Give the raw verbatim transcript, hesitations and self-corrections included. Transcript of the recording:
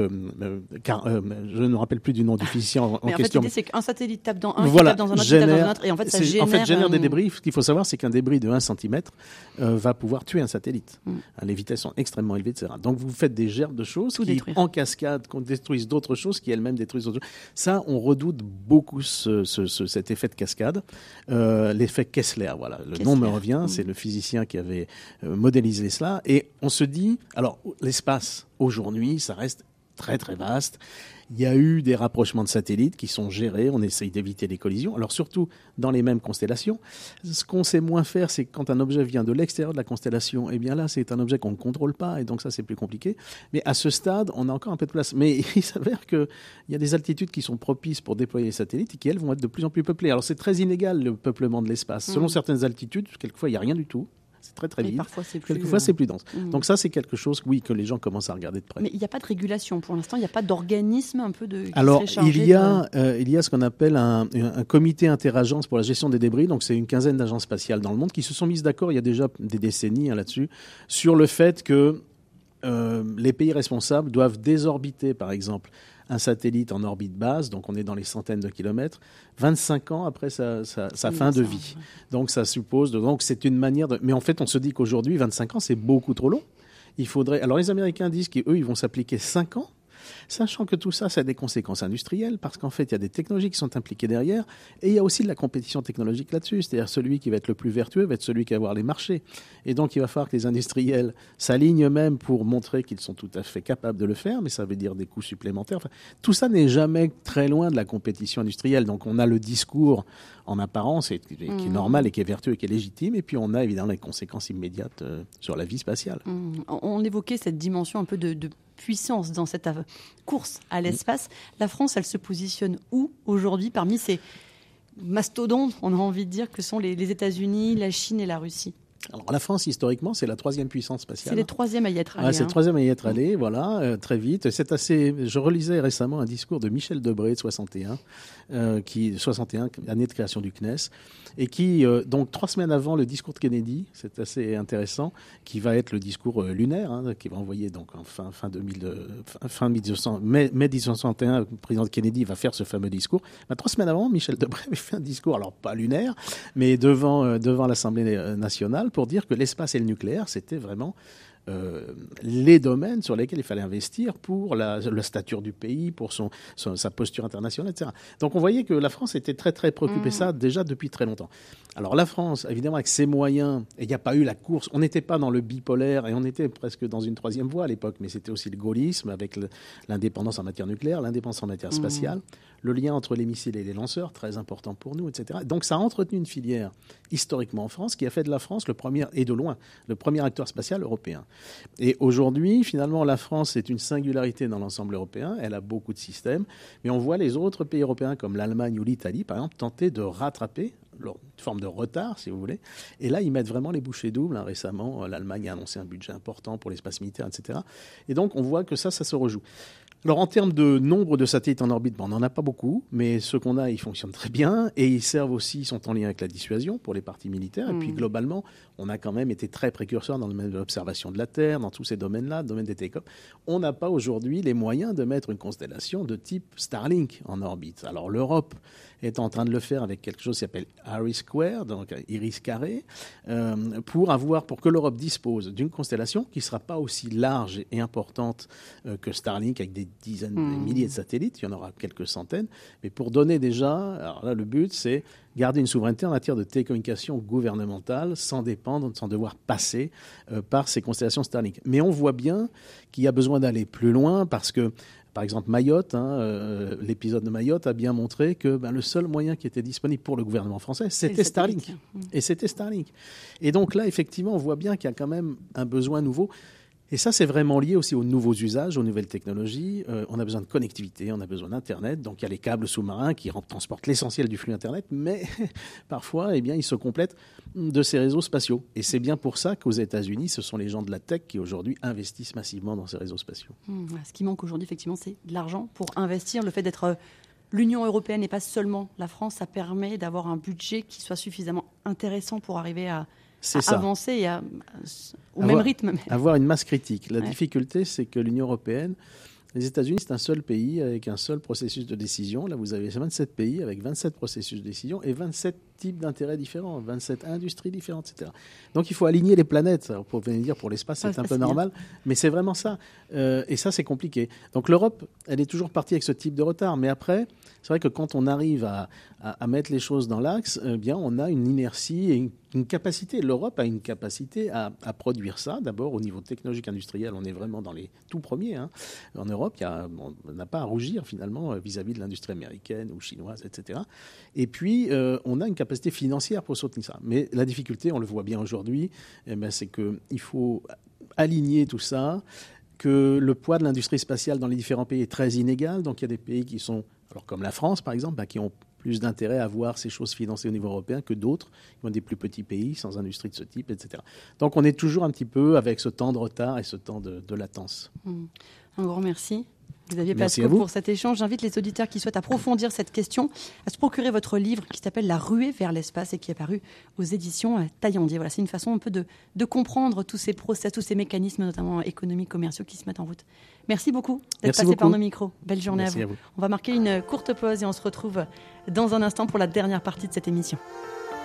Euh, car euh, je ne me rappelle plus du nom du physicien en, mais en en question. Fait, l'idée, c'est qu'un satellite tape dans un, voilà, qui tape dans un autre, génère, qui tape dans un autre, et en fait, ça génère... En fait, génère un... des débris. Ce qu'il faut savoir, c'est qu'un débris de un centimètre euh, va pouvoir tuer un satellite. Mm. Les vitesses sont extrêmement élevées, et cetera. Donc, vous faites des gerbes de choses Tout qui, détruire. en cascade, détruisent d'autres choses, qui elles-mêmes détruisent d'autres choses. Ça, on redoute beaucoup ce, ce, ce, cet effet de cascade. Euh, l'effet Kessler, voilà. Le Kessler. nom me revient. Mm. C'est le physicien qui avait euh, modélisé cela. Et on se dit, alors, l'espace, aujourd'hui, ça reste très très vaste. Il y a eu des rapprochements de satellites qui sont gérés, on essaye d'éviter les collisions, alors surtout dans les mêmes constellations. Ce qu'on sait moins faire, c'est que quand un objet vient de l'extérieur de la constellation, eh bien là c'est un objet qu'on ne contrôle pas et donc ça c'est plus compliqué. Mais à ce stade, on a encore un peu de place. Mais il s'avère qu'il y a des altitudes qui sont propices pour déployer les satellites et qui elles vont être de plus en plus peuplées. Alors c'est très inégal le peuplement de l'espace. Mmh. Selon certaines altitudes, quelquefois il n'y a rien du tout. C'est très très vite. Parfois, c'est plus, Quelquefois, c'est plus dense. Mmh. Donc ça, c'est quelque chose, oui, que les gens commencent à regarder de près. Mais il n'y a pas de régulation pour l'instant. Il n'y a pas d'organisme un peu de. Qui Alors, serait il y a, de... euh, il y a ce qu'on appelle un, un comité interagence pour la gestion des débris. Donc, c'est une quinzaine d'agences spatiales dans le monde qui se sont mises d'accord il y a déjà des décennies hein, là-dessus sur le fait que euh, les pays responsables doivent désorbiter, par exemple, un satellite en orbite basse, donc on est dans les centaines de kilomètres, vingt-cinq ans après sa, sa, sa oui, fin de vie. Ouais. Donc ça suppose, de, donc c'est une manière de... Mais en fait, on se dit qu'aujourd'hui, vingt-cinq ans, c'est beaucoup trop long. Il faudrait... Alors les Américains disent qu'eux, ils vont s'appliquer cinq ans, sachant que tout ça, ça a des conséquences industrielles, parce qu'en fait, il y a des technologies qui sont impliquées derrière, et il y a aussi de la compétition technologique là-dessus, c'est-à-dire celui qui va être le plus vertueux va être celui qui va avoir les marchés. Et donc, il va falloir que les industriels s'alignent eux-mêmes pour montrer qu'ils sont tout à fait capables de le faire, mais ça veut dire des coûts supplémentaires. Enfin, tout ça n'est jamais très loin de la compétition industrielle. Donc, on a le discours en apparence, et, et, qui est normal et qui est vertueux et qui est légitime, et puis on a évidemment les conséquences immédiates euh, sur la vie spatiale. Mmh. On évoquait cette dimension un peu de... de... puissance dans cette course à l'espace. La France, elle se positionne où aujourd'hui parmi ces mastodontes, on a envie de dire, que sont les, les États-Unis, la Chine et la Russie? Alors, la France, historiquement, c'est la troisième puissance spatiale. C'est les troisième à y être allés. Ouais, c'est hein. le troisième à y être allé, voilà, euh, très vite. C'est assez... Je relisais récemment un discours de Michel Debré, de soixante et un, euh, qui, soixante et un, année de création du C N E S, et qui, euh, donc, trois semaines avant le discours de Kennedy, c'est assez intéressant, qui va être le discours euh, lunaire, hein, qui va envoyer, donc, en fin, fin, deux mille, euh, fin mille neuf cents, mai, mai dix-neuf cent soixante et un, le président Kennedy va faire ce fameux discours. Ben, trois semaines avant, Michel Debré avait fait un discours, alors pas lunaire, mais devant, euh, devant l'Assemblée nationale, pour dire que l'espace et le nucléaire, c'était vraiment euh, les domaines sur lesquels il fallait investir pour la, la stature du pays, pour son, son, sa posture internationale, et cetera. Donc on voyait que la France était très très préoccupée de mmh. ça déjà depuis très longtemps. Alors la France, évidemment, avec ses moyens, et il n'y a pas eu la course, on n'était pas dans le bipolaire, et on était presque dans une troisième voie à l'époque, mais c'était aussi le gaullisme avec le, l'indépendance en matière nucléaire, l'indépendance en matière spatiale, mmh. le lien entre les missiles et les lanceurs, très important pour nous, et cetera. Donc ça a entretenu une filière historiquement en France qui a fait de la France le premier, et de loin, le premier acteur spatial européen. Et aujourd'hui, finalement, la France est une singularité dans l'ensemble européen, elle a beaucoup de systèmes, mais on voit les autres pays européens comme l'Allemagne ou l'Italie, par exemple, tenter de rattraper une forme de retard, si vous voulez. Et là, ils mettent vraiment les bouchées doubles. Hein. Récemment, l'Allemagne a annoncé un budget important pour l'espace militaire, et cetera. Et donc, on voit que ça, ça se rejoue. Alors, en termes de nombre de satellites en orbite, bon, on n'en a pas beaucoup, mais ceux qu'on a, ils fonctionnent très bien et ils servent aussi, ils sont en lien avec la dissuasion pour les parties militaires. Mmh. Et puis, globalement, on a quand même été très précurseurs dans le domaine de l'observation de la Terre, dans tous ces domaines-là, le domaine des télécoms. On n'a pas aujourd'hui les moyens de mettre une constellation de type Starlink en orbite. Alors, l'Europe est en train de le faire avec quelque chose qui s'appelle Iris Square, donc Iris carré, euh, pour avoir, pour que l'Europe dispose d'une constellation qui ne sera pas aussi large et importante euh, que Starlink, avec des dizaines, mmh. des milliers de satellites, il y en aura quelques centaines, mais pour donner déjà, alors là le but c'est garder une souveraineté en matière de télécommunications gouvernementales sans dépendre, sans devoir passer euh, par ces constellations Starlink. Mais on voit bien qu'il y a besoin d'aller plus loin parce que par exemple, Mayotte, hein, euh, l'épisode de Mayotte a bien montré que ben, le seul moyen qui était disponible pour le gouvernement français, c'était Starlink. Mmh. Et c'était Starlink. Et donc là, effectivement, on voit bien qu'il y a quand même un besoin nouveau. Et ça, c'est vraiment lié aussi aux nouveaux usages, aux nouvelles technologies. Euh, on a besoin de connectivité, on a besoin d'Internet. Donc, il y a les câbles sous-marins qui transportent l'essentiel du flux Internet, mais parfois, eh bien, ils se complètent de ces réseaux spatiaux. Et c'est bien pour ça qu'aux États-Unis, ce sont les gens de la tech qui, aujourd'hui, investissent massivement dans ces réseaux spatiaux. Mmh, ce qui manque aujourd'hui, effectivement, c'est de l'argent pour investir. Le fait d'être l'Union européenne et pas seulement la France, ça permet d'avoir un budget qui soit suffisamment intéressant pour arriver à... C'est à avancer et à, au avoir, même rythme. Avoir une masse critique. La ouais. difficulté, c'est que l'Union européenne Les États-Unis, c'est un seul pays avec un seul processus de décision. Là, vous avez vingt-sept pays avec vingt-sept processus de décision et vingt-sept types d'intérêts différents, vingt-sept industries différentes, et cetera. Donc, il faut aligner les planètes. Alors, pour venir dire pour l'espace, c'est ah, un peu normal, bien. Mais c'est vraiment ça. Euh, et ça, c'est compliqué. Donc, l'Europe, elle est toujours partie avec ce type de retard. Mais après, c'est vrai que quand on arrive à, à, à mettre les choses dans l'axe, eh bien, on a une inertie et une, une capacité. L'Europe a une capacité à, à produire ça. D'abord, au niveau technologique industriel, on est vraiment dans les tout premiers. Hein. En Europe, il y a, on n'a pas à rougir finalement vis-à-vis de l'industrie américaine ou chinoise, et cetera. Et puis, euh, on a une capacité financière pour soutenir ça. Mais la difficulté, on le voit bien aujourd'hui, eh bien, c'est qu'il faut aligner tout ça, que le poids de l'industrie spatiale dans les différents pays est très inégal. Donc, il y a des pays qui sont, alors comme la France par exemple, bah, qui ont plus d'intérêt à voir ces choses financées au niveau européen que d'autres, qui ont des plus petits pays sans industrie de ce type, et cetera. Donc, on est toujours un petit peu avec ce temps de retard et ce temps de, de latence. Mmh. Un grand merci. Xavier Pascaud pour cet échange. J'invite les auditeurs qui souhaitent approfondir cette question à se procurer votre livre qui s'appelle La ruée vers l'espace et qui est paru aux éditions Taillandier. Voilà, c'est une façon un peu de, de comprendre tous ces process, tous ces mécanismes, notamment économiques, commerciaux qui se mettent en route. Merci beaucoup d'être Merci passé beaucoup. par nos micros. Belle journée à vous. à vous. On va marquer une courte pause et on se retrouve dans un instant pour la dernière partie de cette émission.